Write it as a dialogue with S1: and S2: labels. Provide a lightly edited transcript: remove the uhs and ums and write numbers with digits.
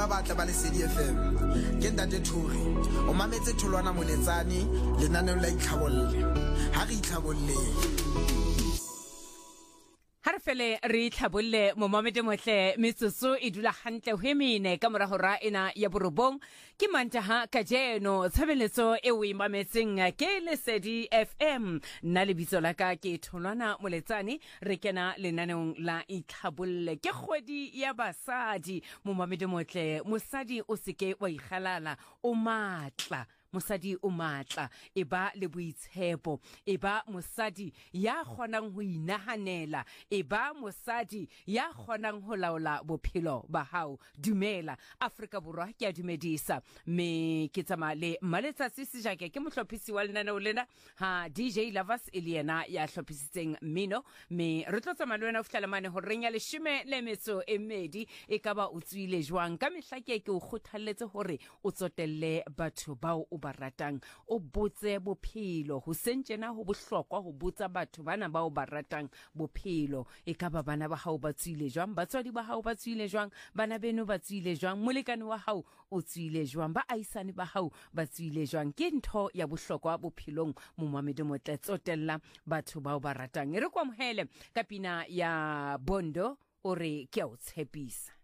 S1: batla ba le CDFM ke ntate Thuri o mametse Tholwana Moletsane lenaneo la itlhabolle ha re itlhabolle
S2: Harfele re tlhabolle mo mamete motle metsotso e dula hantle ho emene ka mora hora ena ya borobong ke mantaha ka jeno tshebeletso e o imametseng ke Lesedi FM nna le bitso la ka ke Tholwana Moletsane re kena lenaneong la itlhabolle ke kgwedi ya basadi mo mamete motle mosadi o seke wa ikgalala o matla mosadi o matla e ba le boitshepo e ba mosadi ya kgonang ho inahanela e ba mosadi ya kgonang ho laola bophelo ba hao dumela Afrika Borwa ke a dumedisa me ke tsama le Maletsatsi Sejake ke mohlophisi wa lenaneo lena ha DJ Lovers Eliana ya hlophisitseng mmino me re tlo tsama le wena o fihlela mane ho renya leshome le metso e mmedi e ka ba o tswile jwang ka mehlake ke o kgothalletse hore o tsotelle batho bao baratang o botse bophelo ho sentjena ho bohlokwa ho botsa batho bana bao baratang bophelo e ka ba bana ba hao ba tswile jwang batswadi ba hao ba tswile jwang bana beno ba tswile jwang molekane wa hao o tswile jwang ba aisane ba hao ba tswile jwang ke ntho ya bohlokwa bophelong mo mamedi motle tsotella batho bao baratang re kwa mohele ka pina ya Bondo ore ke a o tshepisa